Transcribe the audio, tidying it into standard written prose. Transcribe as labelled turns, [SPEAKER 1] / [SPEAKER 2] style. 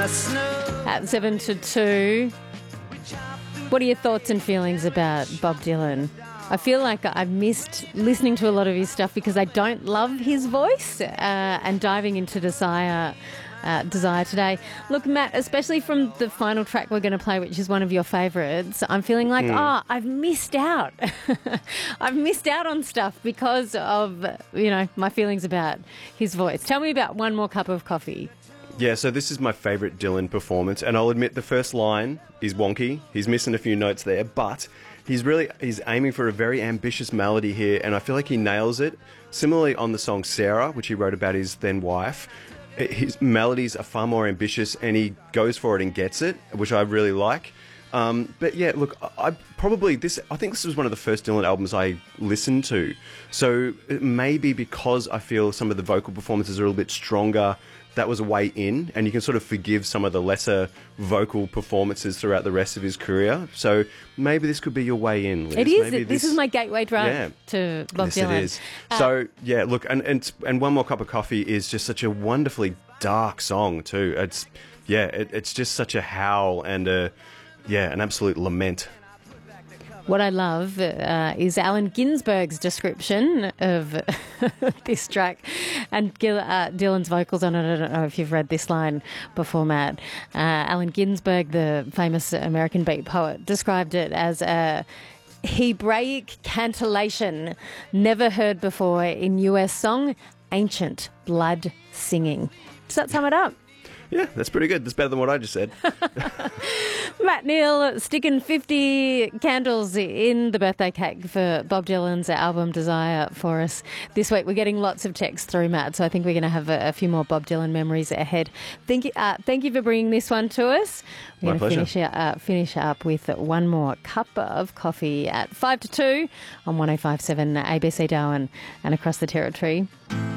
[SPEAKER 1] At 7 to 2, what are your thoughts and feelings about Bob Dylan? I feel like I've missed listening to a lot of his stuff because I don't love his voice, and diving into Desire today. Look, Matt, especially from the final track we're going to play, which is one of your favourites, I'm feeling like, I've missed out. I've missed out on stuff because of, my feelings about his voice. Tell me about One More Cup of Coffee.
[SPEAKER 2] Yeah, so this is my favourite Dylan performance, and I'll admit the first line is wonky. He's missing a few notes there, but he's aiming for a very ambitious melody here, and I feel like he nails it. Similarly on the song Sarah, which he wrote about his then wife, his melodies are far more ambitious, and he goes for it and gets it, which I really like. But yeah, look, I think this was one of the first Dylan albums I listened to. So maybe because I feel some of the vocal performances are a little bit stronger, that was a way in, and you can sort of forgive some of the lesser vocal performances throughout the rest of his career. So maybe this could be your way in, Liz.
[SPEAKER 1] It is. This is my gateway drug to Bob Dylan.
[SPEAKER 2] It is. So yeah, look, and One More Cup of Coffee is just such a wonderfully dark song too. It's just such a howl and an absolute lament.
[SPEAKER 1] What I love is Allen Ginsberg's description of this track and Dylan's vocals on it. I don't know if you've read this line before, Matt. Allen Ginsberg, the famous American beat poet, described it as a Hebraic cantillation never heard before in US song, ancient blood singing. Does that sum it up?
[SPEAKER 2] Yeah, that's pretty good. That's better than what I just said.
[SPEAKER 1] Matt Neal sticking 50 candles in the birthday cake for Bob Dylan's album Desire for us this week. We're getting lots of texts through, Matt, so I think we're going to have a few more Bob Dylan memories ahead. Thank you for bringing this one to us. We're going to finish up with One More Cup of Coffee at 5 to 2 on 105.7 ABC Darwin and across the Territory.